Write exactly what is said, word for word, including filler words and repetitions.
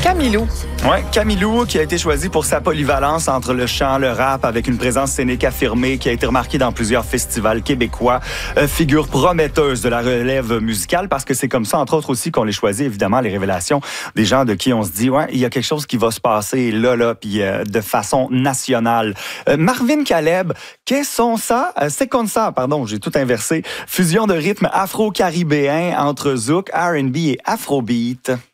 Camilou. Oui, Camilou qui a été choisi pour sa polyvalence entre le chant, le rap, avec une présence scénique affirmée, qui a été remarquée dans plusieurs festivals québécois, euh, figure prometteuse de la relève musicale, parce que c'est comme ça, entre autres aussi, qu'on les choisit, évidemment, les révélations des gens de qui on se dit, ouais, il y a quelque chose qui va se passer là, là, puis euh, de façon nationale. Euh, Marvin Caleb, qu'est-ce que ça? Euh, c'est comme ça, pardon, j'ai tout inversé. Fusion de rythme afro-caribéen entre zouk, R and B et afrobeat.